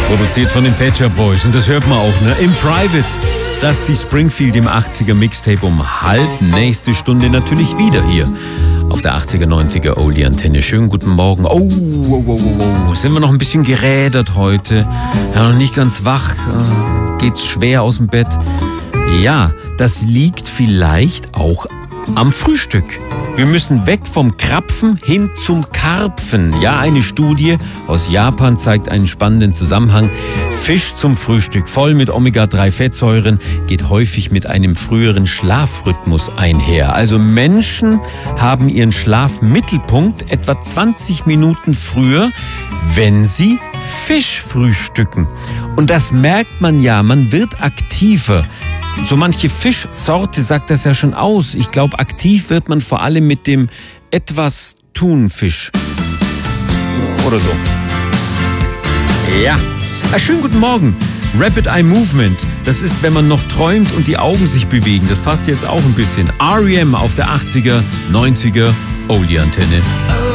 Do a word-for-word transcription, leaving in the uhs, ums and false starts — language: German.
Produziert von den Pet Shop Boys. Und das hört man auch, ne? Im Private. Dusty Springfield im achtziger Mixtape um halb. Nächste Stunde natürlich wieder hier auf der achtziger, neunziger Oldie Antenne. Schönen guten Morgen. Oh, oh, oh, oh, oh. Sind wir noch ein bisschen gerädert heute? Ja, noch nicht ganz wach. Geht's schwer aus dem Bett? Ja, das liegt vielleicht auch am Frühstück. Wir müssen weg vom Krapfen hin zum Karpfen. Ja, eine Studie aus Japan zeigt einen spannenden Zusammenhang. Fisch zum Frühstück, voll mit Omega drei Fettsäuren, geht häufig mit einem früheren Schlafrhythmus einher. Also Menschen haben ihren Schlafmittelpunkt etwa zwanzig Minuten früher, wenn sie Fisch frühstücken. Und das merkt man ja, man wird aktiver. So manche Fischsorte sagt das ja schon aus. Ich glaube, aktiv wird man vor allem mit dem etwas Thunfisch. Oder so. Ja. Ah, schönen guten Morgen. Rapid Eye Movement. Das ist, wenn man noch träumt und die Augen sich bewegen. Das passt jetzt auch ein bisschen. R E M auf der achtziger, neunziger Oldie Antenne.